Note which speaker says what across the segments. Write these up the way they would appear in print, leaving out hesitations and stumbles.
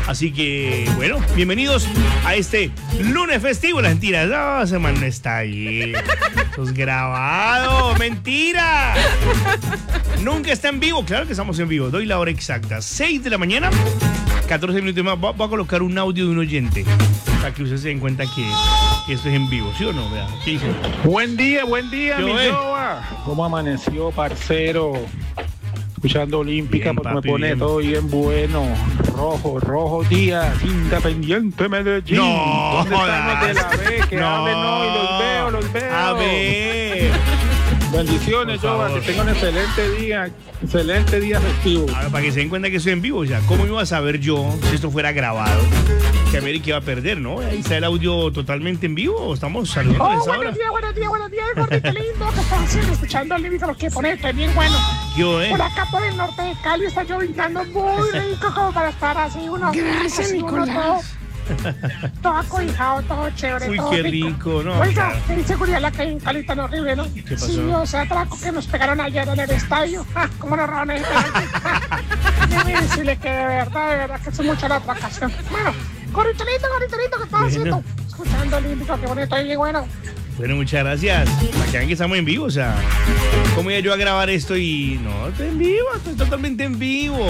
Speaker 1: Así que, bueno, bienvenidos a este lunes festivo. La mentira, no, ese man no está ahí. Eso es grabado, mentira. Nunca está en vivo, claro que estamos en vivo. Doy la hora exacta, 6 de la mañana, 14 minutos más. Voy a colocar un audio de un oyente para que ustedes se den cuenta que esto es en vivo, ¿sí o no? Vea, ¿qué dice?
Speaker 2: Buen día, mi
Speaker 1: ¿Qué
Speaker 2: Joa. ¿Cómo amaneció, parcero? Escuchando Olímpica,
Speaker 1: Bien,
Speaker 2: porque
Speaker 1: papi,
Speaker 2: me pone
Speaker 1: bien.
Speaker 2: todo bien bueno. Rojo Díaz, Independiente Medellín.
Speaker 1: No,
Speaker 2: ¿Dónde están los de la
Speaker 1: jodas.
Speaker 2: B? Que
Speaker 1: No.
Speaker 2: hablen hoy, los veo.
Speaker 1: A ver.
Speaker 2: Bendiciones,
Speaker 1: Por
Speaker 2: Joa,
Speaker 1: favor.
Speaker 2: que tengan un excelente día festivo.
Speaker 1: A ver, para que se den cuenta que estoy en vivo ya. ¿Cómo iba a saber yo, si esto fuera grabado, que América iba a perder, no? Ahí está el audio totalmente en vivo. ¿O estamos saludando a esa hora?
Speaker 3: Buenos días, gordito lindo. ¿Qué estás haciendo? Escuchando el límite, que ponete bien bueno.
Speaker 1: Yo,
Speaker 3: Por acá por el norte de Cali está lloviznando muy rico como para estar así uno.
Speaker 4: Gracias,
Speaker 3: así uno
Speaker 4: Nicolás.
Speaker 3: todo acobijado, todo chévere,
Speaker 1: Uy,
Speaker 3: todo
Speaker 1: qué
Speaker 3: rico.
Speaker 1: rico, ¿no?
Speaker 3: Oiga,
Speaker 1: Claro.
Speaker 3: qué inseguridad la que hay en Cali tan horrible, ¿no?
Speaker 1: ¿Qué pasó?
Speaker 3: Sí, o sea, atraco que nos pegaron ayer en el estadio. ¿Cómo nos robaron ese penalti? Déjeme decirle que de verdad que es mucha la atracación. Bueno, gordito lindo, ¿qué estás haciendo? Escuchando el Olímpico, qué bonito y bien bueno.
Speaker 1: Bueno, muchas gracias. Para que vean que estamos en vivo, o sea, ¿cómo iba yo a grabar esto y no? Estoy en vivo, estoy totalmente en vivo.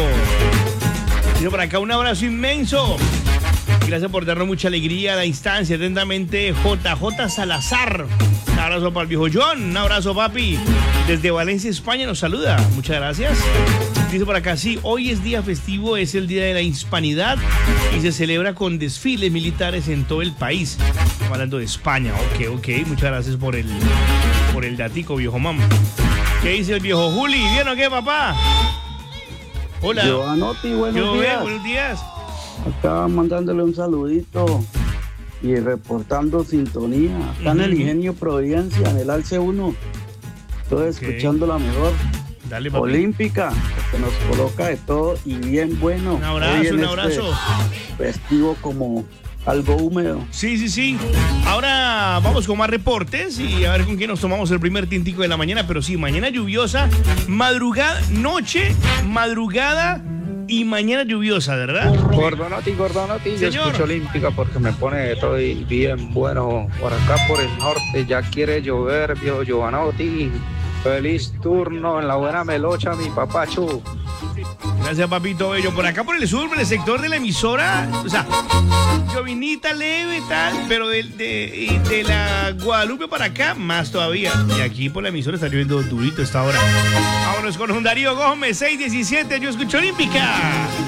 Speaker 1: Quiero por acá un abrazo inmenso. Gracias por darnos mucha alegría a la instancia. Atentamente, JJ Salazar. Un abrazo para el viejo John. Un abrazo, papi. Desde Valencia, España, nos saluda. Muchas gracias. Dice por acá, sí, hoy es día festivo, es el Día de la Hispanidad y se celebra con desfiles militares en todo el país. Estamos hablando de España. Ok. Muchas gracias por el datico, viejo mam. ¿Qué dice el viejo Juli? ¿Bien o qué, papá? Hola.
Speaker 5: Giovanotti, buenos días.
Speaker 1: Buenos días.
Speaker 5: Acá mandándole un saludito y reportando sintonía. Acá en el Ingenio Providencia, en el Alce 1. Estoy escuchando la mejor.
Speaker 1: Dale, papi.
Speaker 5: Olímpica, que nos coloca de todo y bien bueno.
Speaker 1: Un abrazo,
Speaker 5: Hoy en
Speaker 1: un abrazo.
Speaker 5: Festivo como algo húmedo.
Speaker 1: Sí. Ahora vamos con más reportes y a ver con quién nos tomamos el primer tintico de la mañana. Pero sí, mañana lluviosa, madrugada, noche, madrugada y mañana lluviosa, ¿verdad?
Speaker 2: Gordonotti, yo
Speaker 1: Señor.
Speaker 2: escucho Olímpica porque me pone todo bien bueno. Por acá por el norte ya quiere llover, viejo Giovanotti. Feliz turno en la buena melocha, mi papacho.
Speaker 1: Gracias, papito bello. Por acá por el sur, por el sector de la emisora, o sea, llovinita leve tal, pero de la Guadalupe para acá, más todavía. Y aquí por la emisora está lloviendo durito esta hora. Vámonos con un Darío Gómez, 617, yo escucho Olímpica.